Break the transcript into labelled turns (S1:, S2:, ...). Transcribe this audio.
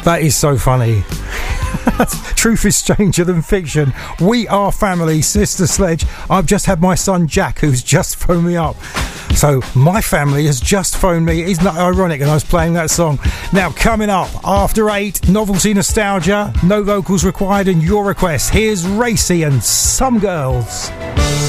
S1: That is so funny. Truth is stranger than fiction. We are family, Sister Sledge. I've just had my son Jack, who's just phoned me up. So my family has just phoned me. Isn't that ironic? And I was playing that song. Now, coming up after 8, novelty nostalgia, no vocals required, and your request. Here's Racy and Some Girls.